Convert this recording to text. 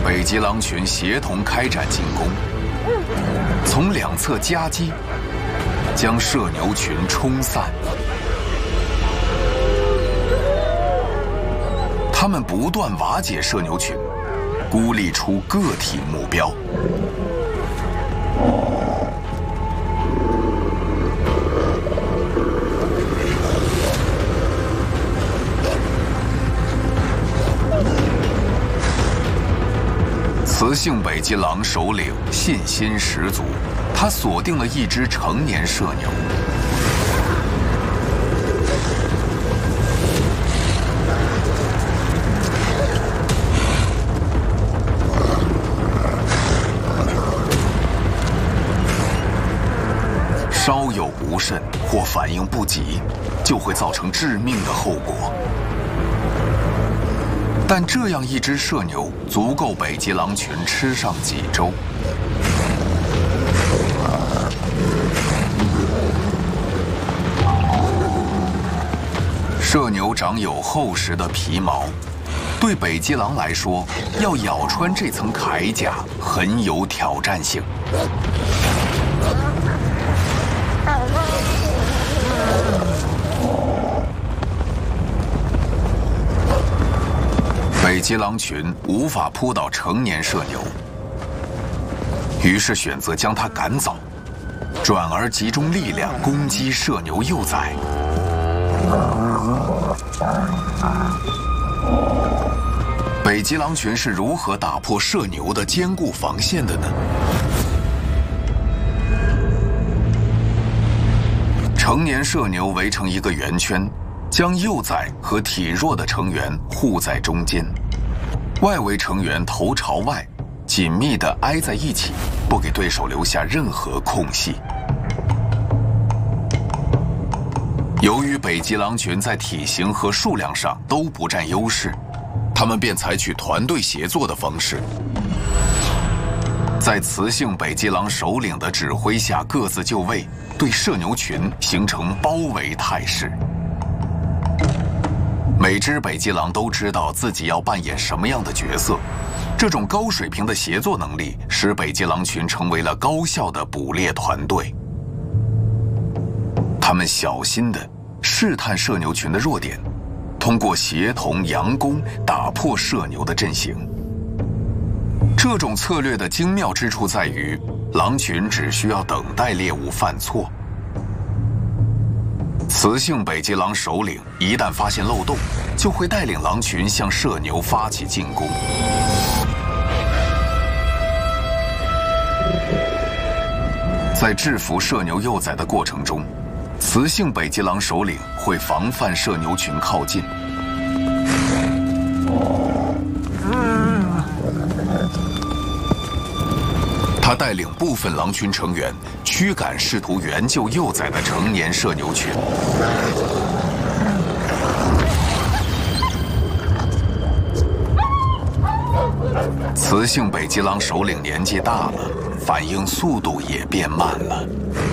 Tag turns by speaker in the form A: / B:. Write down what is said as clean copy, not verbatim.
A: 北极狼群协同开展进攻，从两侧夹击，将射牛群冲散。他们不断瓦解射牛群，孤立出个体目标。雌性北极狼首领信心十足，他锁定了一只成年射牛。稍有不慎或反应不及，就会造成致命的后果。但这样一只射牛足够北极狼群吃上几周。射牛长有厚实的皮毛，对北极狼来说，要咬穿这层铠甲很有挑战性。北极狼群无法扑倒成年射牛，于是选择将它赶走，转而集中力量攻击射牛幼崽。北极狼群是如何打破射牛的坚固防线的呢？成年射牛围成一个圆圈，将幼崽和体弱的成员护在中间，外围成员头朝外，紧密地挨在一起，不给对手留下任何空隙。由于北极狼群在体型和数量上都不占优势，他们便采取团队协作的方式，在雌性北极狼首领的指挥下各自就位，对射牛群形成包围态势。每只北极狼都知道自己要扮演什么样的角色，这种高水平的协作能力使北极狼群成为了高效的捕猎团队。他们小心地试探射牛群的弱点，通过协同佯攻打破射牛的阵型。这种策略的精妙之处在于，狼群只需要等待猎物犯错。雌性北极狼首领一旦发现漏洞，就会带领狼群向射牛发起进攻。在制服射牛幼崽的过程中，雌性北极狼首领会防范射牛群靠近。他带领部分狼群成员驱赶试图援救幼崽的成年射牛群。雌性北极狼首领年纪大了，反应速度也变慢了。